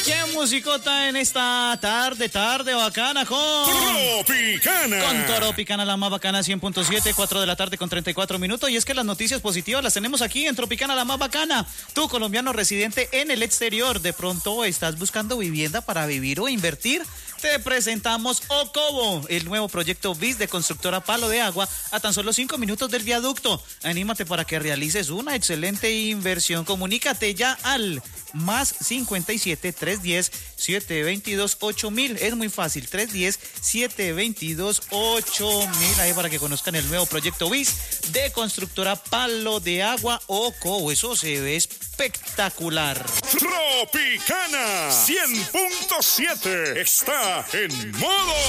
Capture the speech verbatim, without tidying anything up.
¡Qué musicota en esta tarde, tarde bacana con... Tropicana. Con Tropicana, la más bacana, cien punto siete, cuatro de la tarde con treinta y cuatro minutos. Y es que las noticias positivas las tenemos aquí en Tropicana, la más bacana. Tú, colombiano residente en el exterior, de pronto estás buscando vivienda para vivir o invertir. Te presentamos Ocobo, el nuevo proyecto B I S de constructora Palo de Agua a tan solo cinco minutos del viaducto. Anímate para que realices una excelente inversión. Comunícate ya al más cincuenta y siete, trescientos diez, setecientos veintidós, ocho mil. Es muy fácil, trescientos diez, setecientos veintidós, ocho mil. Ahí para que conozcan el nuevo proyecto B I S de constructora Palo de Agua Ocobo. Eso se ve espectacular. Tropicana cien punto siete está en modo